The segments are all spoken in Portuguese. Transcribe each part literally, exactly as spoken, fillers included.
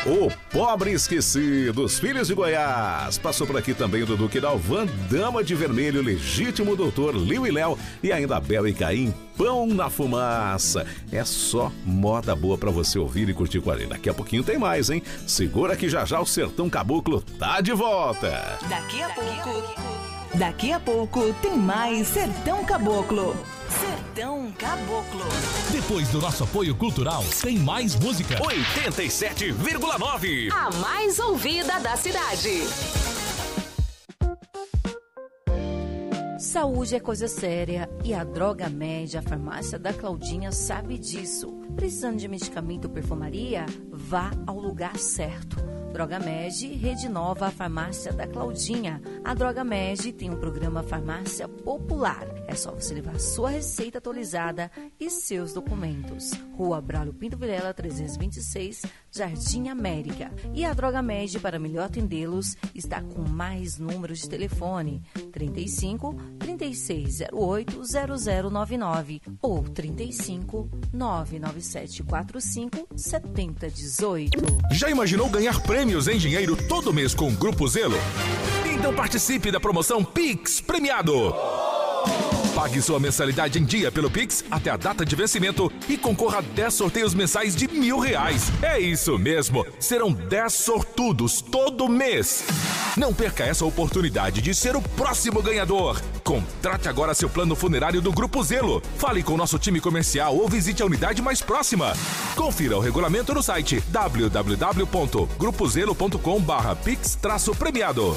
O Pobre Esquecido, os Filhos de Goiás. Passou por aqui também o Dudu Quiralvan, Dama de Vermelho, Legítimo Doutor, Liu e Léo e ainda Bel e Caim, Pão na Fumaça. É só moda boa pra você ouvir e curtir com a gente. Daqui a pouquinho tem mais, hein? Segura que já já o Sertão Caboclo tá de volta. Daqui a pouco, daqui a pouco tem mais Sertão Caboclo. Sertão Caboclo. Depois do nosso apoio cultural, tem mais música. oitenta e sete vírgula nove. A mais ouvida da cidade. Saúde é coisa séria e a Droga Med, a farmácia da Claudinha, sabe disso. Precisando de medicamento ou perfumaria? Vá ao lugar certo. Droga Med, Rede Nova, a farmácia da Claudinha. A Droga Med tem um programa Farmácia Popular. É só você levar sua receita atualizada e seus documentos. Rua Braulio Pinto Vilela, trezentos e vinte e seis, Jardim América. E a Droga Med, para melhor atendê-los, está com mais números de telefone: trinta e cinco, trinta e seis zero oito, zero zero nove nove ou trinta e cinco, nove nove sete quatro cinco, sete zero um oito. Já imaginou ganhar prêmios em dinheiro todo mês com o Grupo Zelo? Então participe da promoção Pix Premiado. Pague sua mensalidade em dia pelo Pix até a data de vencimento e concorra a dez sorteios mensais de mil reais. É isso mesmo, serão dez sortudos todo mês. Não perca essa oportunidade de ser o próximo ganhador. Contrate agora seu plano funerário do Grupo Zelo. Fale com o nosso time comercial ou visite a unidade mais próxima. Confira o regulamento no site w w w ponto grupo zelo ponto com barra pix premiado.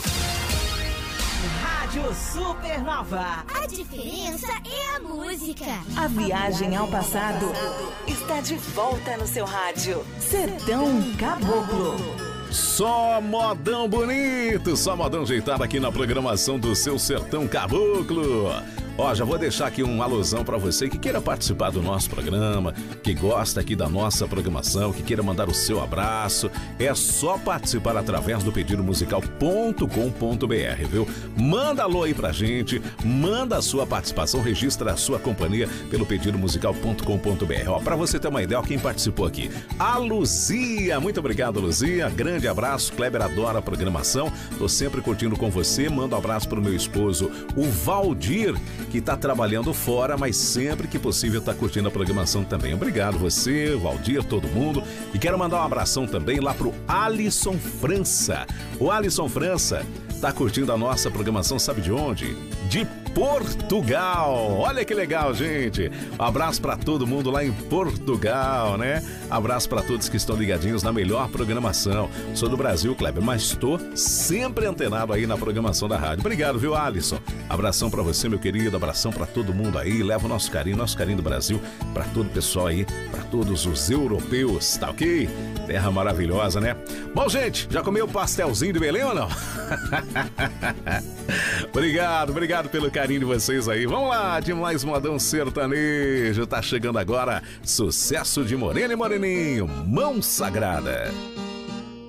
Rádio Supernova. A diferença é a música. A viagem ao passado está de volta no seu rádio. Sertão Caboclo. Só modão bonito, só modão ajeitado aqui na programação do seu Sertão Caboclo. Ó, já vou deixar aqui uma alusão pra você que queira participar do nosso programa, que gosta aqui da nossa programação, que queira mandar o seu abraço. É só participar através do pedido musical ponto com ponto b r, viu? Manda alô aí pra gente, manda a sua participação, registra a sua companhia pelo pedido musical ponto com ponto b r. Ó, pra você ter uma ideia, ó, quem participou aqui? A Luzia, muito obrigado, Luzia. Grande abraço, Kleber adora a programação. Tô sempre curtindo com você. Manda um abraço pro meu esposo, o Valdir, que está trabalhando fora, mas sempre que possível está curtindo a programação também. Obrigado você, Valdir, todo mundo. E quero mandar um abração também lá pro Alisson França. O Alisson França está curtindo a nossa programação, sabe de onde? De Portugal. Olha que legal, gente. Um abraço para todo mundo lá em Portugal, né? Abraço para todos que estão ligadinhos na melhor programação. Sou do Brasil, Kleber, mas estou sempre antenado aí na programação da rádio. Obrigado, viu, Alisson? Abração para você, meu querido. Abração para todo mundo aí. Leva o nosso carinho, nosso carinho do Brasil para todo o pessoal aí, para todos os europeus, tá ok? Terra maravilhosa, né? Bom, gente, já comeu o pastelzinho de Belém ou não? Obrigado, obrigado pelo carinho de vocês aí. Vamos lá, de mais modão sertanejo. Tá chegando agora, sucesso de Morena e Moreninho, Mão Sagrada.